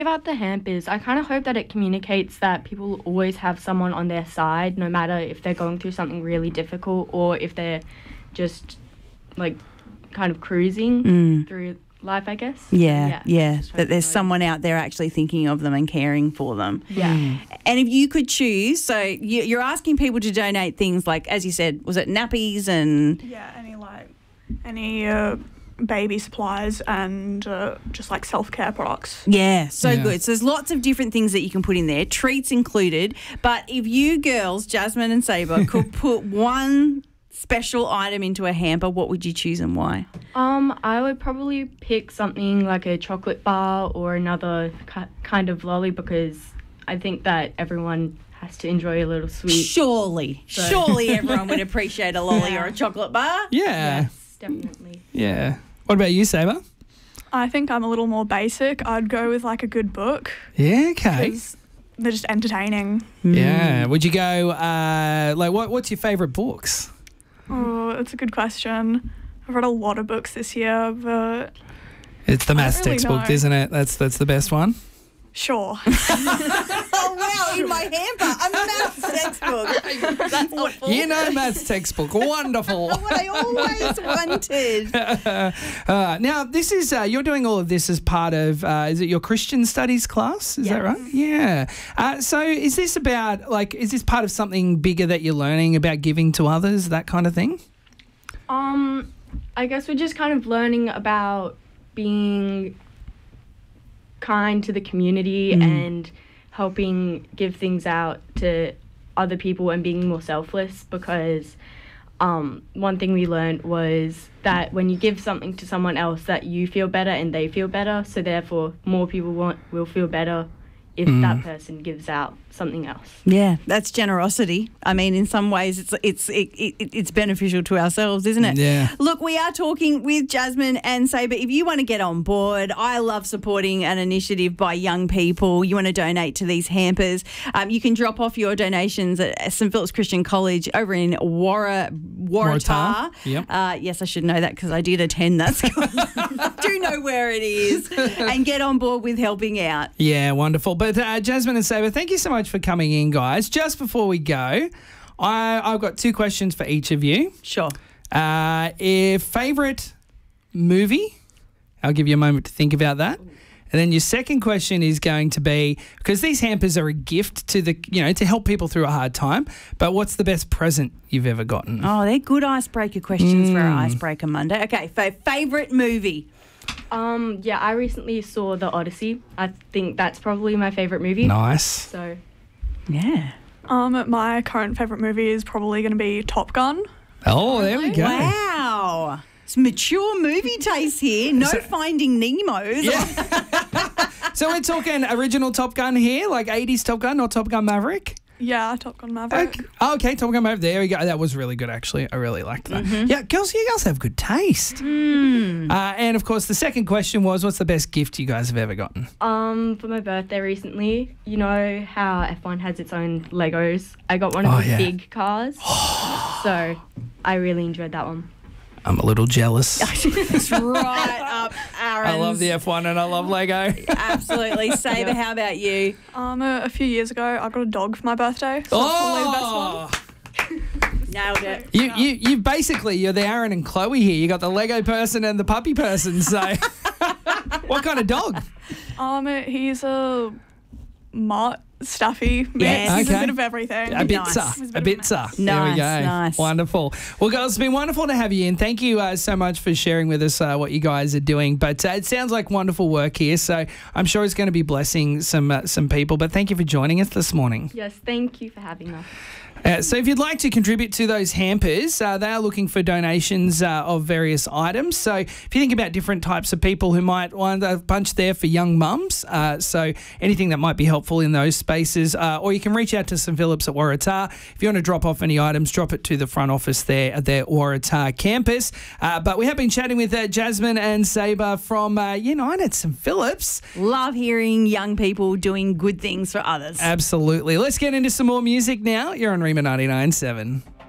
About the hampers, I kind of hope that it communicates that people always have someone on their side, no matter if they're going through something really difficult or if they're just like kind of cruising through life, I guess. Yeah. Just That there's hoping someone out there actually thinking of them and caring for them. Yeah. And if you could choose, so you're asking people to donate things like, as you said, was it nappies and... Yeah, any baby supplies and just like self-care products. Yeah, so Yeah. good. So there's lots of different things that you can put in there, treats included. But if you girls, Jasmine and Sabre, could put one special item into a hamper, what would you choose and why? I would probably pick something like a chocolate bar or another kind of lolly, because I think that everyone has to enjoy a little sweet. Surely everyone would appreciate a lolly or a chocolate bar. Yeah. Yes, definitely. Yeah. What about you, Sabre? I think I'm a little more basic. I'd go with like a good book Yeah, okay. 'cause they're just entertaining. Yeah. Would you go, what's your favourite books? Oh, that's a good question. I've read a lot of books this year, but It's the maths really textbook, know. isn't it? That's the best one. sure. Oh, wow, in my hamper, a maths textbook. That's helpful. You know maths textbook. Wonderful. What I always wanted. Now, this is, you're doing all of this as part of, is it your Christian studies class? Is that Yes. right? Yeah. So is this about, is this part of something bigger that you're learning about giving to others, that kind of thing? I guess we're just kind of learning about being kind to the community and helping give things out to other people and being more selfless, because one thing we learned was that when you give something to someone else, that you feel better and they feel better, so therefore more people will feel better if that person gives out something else. Yeah, that's generosity. I mean, in some ways, it's beneficial to ourselves, isn't it? Yeah. Look, we are talking with Jasmine and Sabre. If you want to get on board, I love supporting an initiative by young people. You want to donate to these hampers, you can drop off your donations at St Philip's Christian College over in Waratah. Yep. Yes, I should know that because I did attend that school. Do know where it is, and get on board with helping out. Yeah, wonderful. But Jasmine and Sabre, thank you so much for coming in, guys. Just before we go, I've got two questions for each of you. Sure. Favourite movie? I'll give you a moment to think about that. And then your second question is going to be, because these hampers are a gift to to help people through a hard time, but what's the best present you've ever gotten? Oh, they're good icebreaker questions for our Icebreaker Monday. Okay, favourite movie? I recently saw The Odyssey. I think that's probably my favourite movie. Nice. So Yeah. My current favourite movie is probably going to be Top Gun. Oh, there we go. Wow. It's mature movie taste here. No Finding Nemo's. Yeah. So we're talking original Top Gun here, like 80s Top Gun, not Top Gun Maverick? Yeah, Top Gun Maverick. Okay, Top Gun Maverick. There we go. That was really good, actually. I really liked that. Yeah, you girls have good taste. And, of course, the second question was, what's the best gift you guys have ever gotten? for my birthday recently, you know how F1 has its own Legos? I got one of the yeah. big cars. So I really enjoyed that one. I'm a little jealous. It's right up Aaron's. I love the F1 and I love Lego. Absolutely. Sabre, how about you? A few years ago, I got a dog for my birthday. So that's probably the best one. Nailed it. You basically, you're the Aaron and Chloe here. You got the Lego person and the puppy person. So, what kind of dog? He's a mutt, stuffy mix. Yes. He's a Okay. bit of everything. A Nice. bitzer. A bitzer. There we Nice, go. nice. Wonderful. Well, girls, it's been wonderful to have you in. Thank you so much for sharing with us what you guys are doing. But it sounds like wonderful work here. So I'm sure it's going to be blessing some people. But thank you for joining us this morning. Yes, thank you for having us. So if you'd like to contribute to those hampers, they are looking for donations of various items. So if you think about different types of people who might want a bunch there for young mums, so anything that might be helpful in those spaces, or you can reach out to St Philip's at Waratah. If you want to drop off any items, drop it to the front office there at their Waratah campus. But we have been chatting with Jasmine and Sabre from United St Philip's. Love hearing young people doing good things for others. Absolutely. Let's get into some more music now. You're on Rima 99.7.